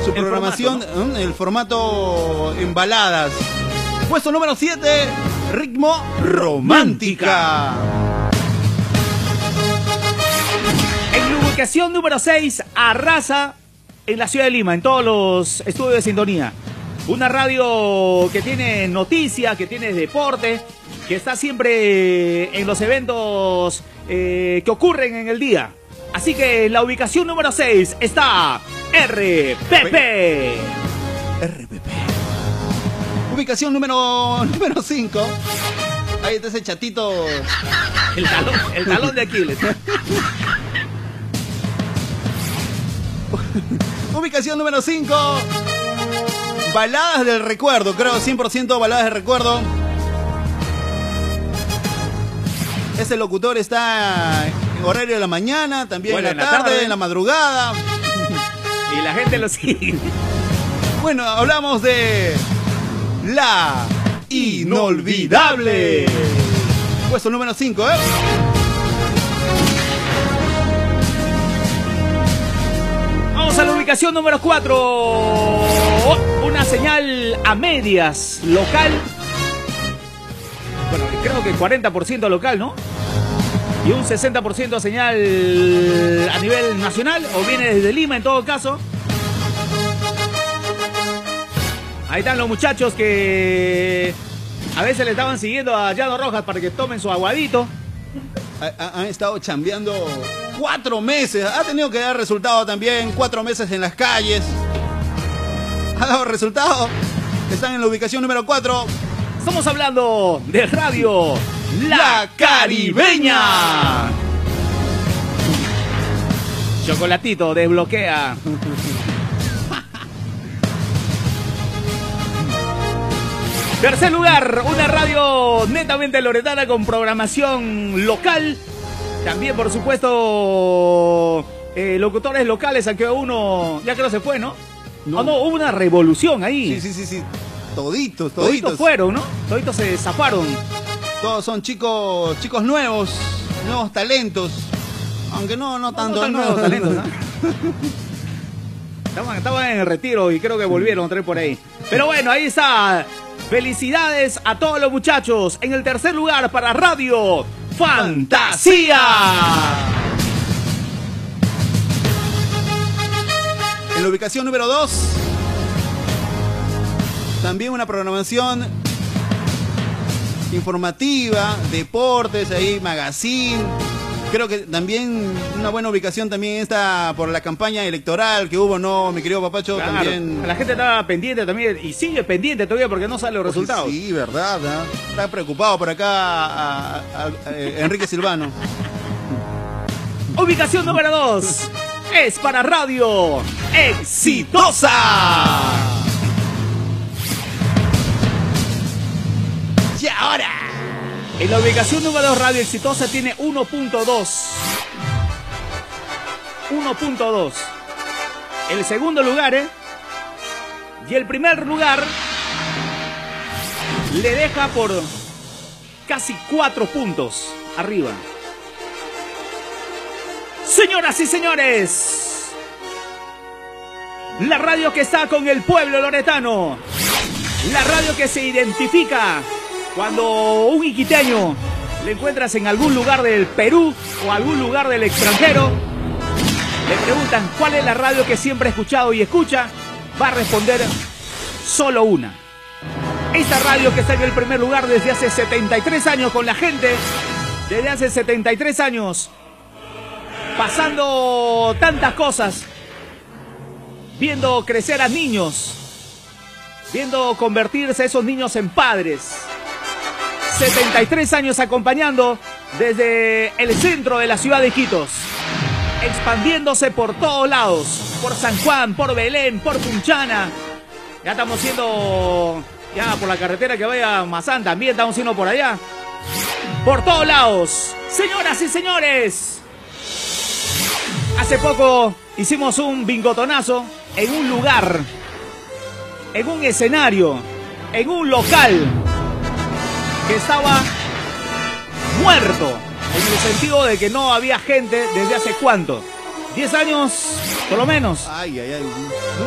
su programación, el formato en baladas. Puesto número 7, Ritmo Romántica. En la ubicación número 6, arrasa en la ciudad de Lima, en todos los estudios de sintonía. Una radio que tiene noticias, que tiene deporte, que está siempre en los eventos que ocurren en el día. Así que en la ubicación número 6 está RPP. RPP. Ubicación número 5. Ahí está ese chatito. El talón de Aquiles. Ubicación número 5. Baladas del recuerdo, creo 100% baladas del recuerdo. Ese locutor está en horario de la mañana, también bueno, en la tarde, en la madrugada. Y la gente lo sigue. Bueno, hablamos de La Inolvidable. Puesto número 5, ¿eh? Vamos a la ubicación número 4. Una señal a medias local. Bueno, creo que 40% local, ¿no? Y un 60% señal a nivel nacional, o viene desde Lima en todo caso. Ahí están los muchachos que a veces le estaban siguiendo a Llano Rojas para que tomen su aguadito. Han estado chambeando 4 meses. Ha tenido que dar resultado también. 4 meses en las calles. Ha dado resultado. Están en la ubicación número 4. Estamos hablando de Radio La Caribeña. Chocolatito desbloquea. Tercer lugar, una radio netamente loretana con programación local. También, por supuesto, locutores locales, aunque uno ya creo se fue, ¿no? No, hubo una revolución ahí. Sí. Toditos fueron, ¿no? Toditos se zafaron. Todos son chicos nuevos talentos. Aunque no tanto. No nuevos talentos, ¿no? Estaban en el retiro y creo que volvieron otra vez por ahí. Pero bueno, ahí está. Felicidades a todos los muchachos. En el tercer lugar para Radio Fantasía. En la ubicación número 2, también una programación informativa, deportes, ahí, magazine. Creo que también una buena ubicación también está por la campaña electoral que hubo, ¿no, mi querido Papacho? Claro, también. la gente estaba pendiente también y sigue pendiente todavía porque no salen los resultados. Sí, verdad, ¿eh? Está preocupado por acá a Enrique Silvano. Ubicación número 2 es para Radio Exitosa. Y ahora, en la ubicación número 2, Radio Exitosa tiene 1.2. 1.2. El segundo lugar, y el primer lugar le deja por casi 4 puntos arriba. Señoras y señores, la radio que está con el pueblo loretano, la radio que se identifica cuando un iquiteño le encuentras en algún lugar del Perú o algún lugar del extranjero, le preguntan cuál es la radio que siempre ha escuchado y escucha, va a responder solo una. Esta radio que está en el primer lugar desde hace 73 años con la gente, desde hace 73 años, pasando tantas cosas, viendo crecer a niños, viendo convertirse a esos niños en padres. 73 años acompañando desde el centro de la ciudad de Iquitos, expandiéndose por todos lados, por San Juan, por Belén, por Punchana. Ya estamos yendo, ya por la carretera que vaya a Mazán, también estamos yendo por allá. Por todos lados. Señoras y señores, hace poco hicimos un bingotonazo en un lugar, en un escenario, en un local que estaba muerto, en el sentido de que no había gente desde hace ¿cuánto? 10 años, por lo menos. Ay.